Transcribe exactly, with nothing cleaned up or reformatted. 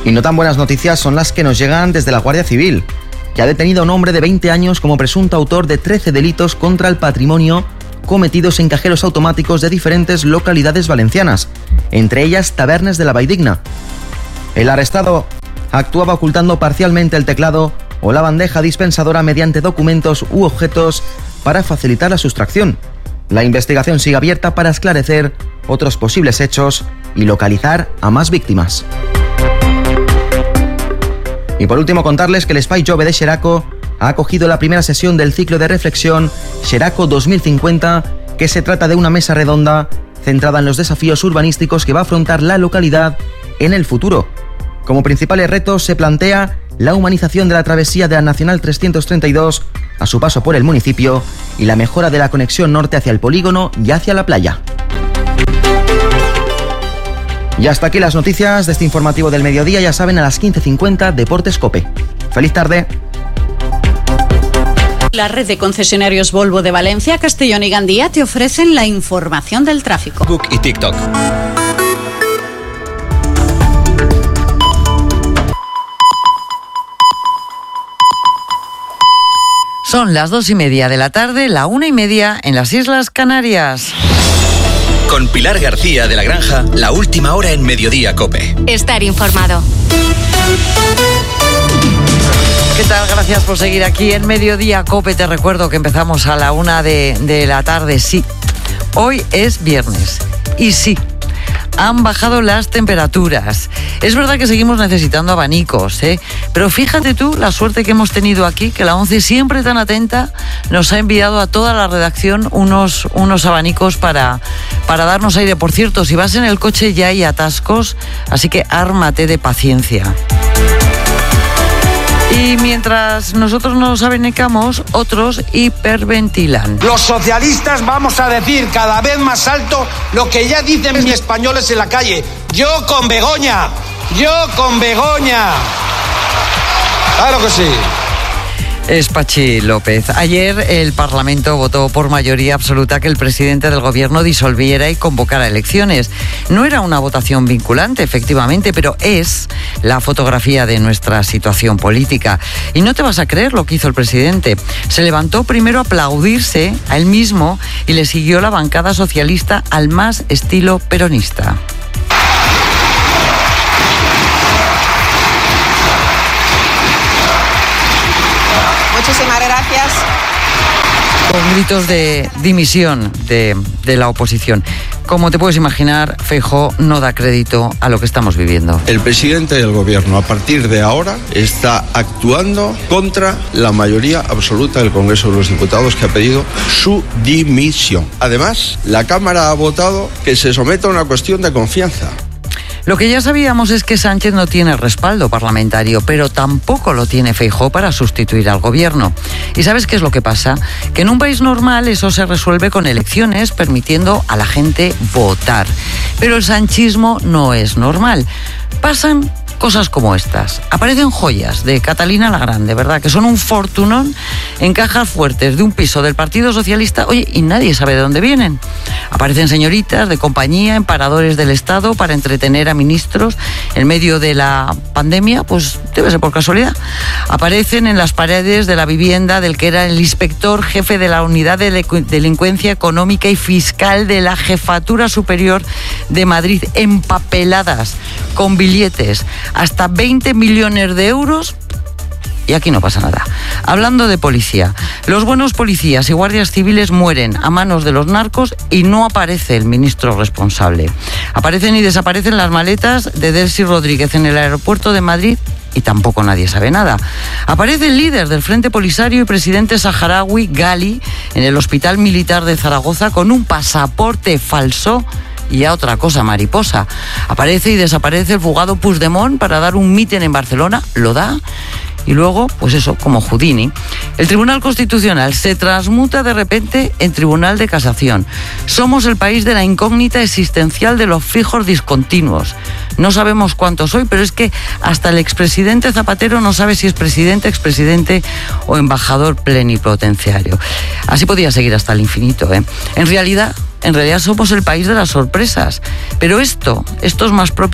Y no tan buenas noticias son las que nos llegan desde la Guardia Civil, que ha detenido a un hombre de veinte años como presunto autor de trece delitos contra el patrimonio cometidos en cajeros automáticos de diferentes localidades valencianas, entre ellas Tabernes de la Valldigna. El arrestado actuaba ocultando parcialmente el teclado o la bandeja dispensadora mediante documentos u objetos para facilitar la sustracción. La investigación sigue abierta para esclarecer otros posibles hechos y localizar a más víctimas. Y por último contarles que el Espai Jove de Xeraco ha acogido la primera sesión del ciclo de reflexión Xeraco dos mil cincuenta, que se trata de una mesa redonda centrada en los desafíos urbanísticos que va a afrontar la localidad en el futuro. Como principales retos se plantea la humanización de la travesía de la Nacional trescientos treinta y dos a su paso por el municipio y la mejora de la conexión norte hacia el polígono y hacia la playa. Y hasta aquí las noticias de este informativo del mediodía. Ya saben, a las quince cincuenta, Deportes COPE. ¡Feliz tarde! La red de concesionarios Volvo de Valencia, Castellón y Gandía te ofrecen la información del tráfico. Facebook y TikTok. Son las dos y media de la tarde, la una y media en las Islas Canarias. Con Pilar García de la Granja, la última hora en Mediodía COPE. Estar informado. ¿Qué tal? Gracias por seguir aquí en Mediodía COPE. Te recuerdo que empezamos a la una de, de la tarde. Sí, hoy es viernes. Y sí, han bajado las temperaturas. Es verdad que seguimos necesitando abanicos, ¿eh? Pero fíjate tú la suerte que hemos tenido aquí, que la ONCE, siempre tan atenta, nos ha enviado a toda la redacción unos, unos abanicos para, para darnos aire. Por cierto, si vas en el coche ya hay atascos, así que ármate de paciencia. Y mientras nosotros nos abanicamos, otros hiperventilan. Los socialistas vamos a decir cada vez más alto lo que ya dicen mis españoles en la calle. Yo con Begoña, yo con Begoña. Claro que sí. Es Pachi López. Ayer el Parlamento votó por mayoría absoluta que el presidente del gobierno disolviera y convocara elecciones. No era una votación vinculante, efectivamente, pero es la fotografía de nuestra situación política. Y no te vas a creer lo que hizo el presidente. Se levantó primero a aplaudirse a él mismo y le siguió la bancada socialista al más estilo peronista. Muchísimas gracias. Con gritos de dimisión de, de la oposición. Como te puedes imaginar, Feijóo no da crédito a lo que estamos viviendo. El presidente del gobierno, a partir de ahora, está actuando contra la mayoría absoluta del Congreso de los Diputados, que ha pedido su dimisión. Además, la Cámara ha votado que se someta a una cuestión de confianza. Lo que ya sabíamos es que Sánchez no tiene respaldo parlamentario, pero tampoco lo tiene Feijóo para sustituir al gobierno. ¿Y sabes qué es lo que pasa? Que en un país normal eso se resuelve con elecciones, permitiendo a la gente votar. Pero el sanchismo no es normal. Pasan cosas como estas. Aparecen joyas de Catalina la Grande, ¿verdad? Que son un fortunón en cajas fuertes de un piso del Partido Socialista, oye, y nadie sabe de dónde vienen. Aparecen señoritas de compañía en paradores del Estado para entretener a ministros en medio de la pandemia, pues debe ser por casualidad. Aparecen en las paredes de la vivienda del que era el inspector jefe de la Unidad de Delincuencia Económica y Fiscal de la Jefatura Superior de Madrid, empapeladas con billetes hasta veinte millones de euros. Y aquí no pasa nada. Hablando de policía, los buenos policías y guardias civiles mueren a manos de los narcos y no aparece el ministro responsable. Aparecen y desaparecen las maletas de Delcy Rodríguez en el aeropuerto de Madrid y tampoco nadie sabe nada. Aparece el líder del Frente Polisario y presidente saharaui, Gali, en el Hospital Militar de Zaragoza con un pasaporte falso y a otra cosa mariposa. Aparece y desaparece el fugado Puigdemont para dar un mitin en Barcelona, lo da, y luego, pues eso, como Houdini. El Tribunal Constitucional se transmuta de repente en Tribunal de Casación. Somos el país de la incógnita existencial de los fijos discontinuos. No sabemos cuántos soy, pero es que hasta el expresidente Zapatero no sabe si es presidente, expresidente o embajador plenipotenciario. Así podía seguir hasta el infinito, ¿eh? En realidad, en realidad somos el país de las sorpresas. Pero esto, esto es más propio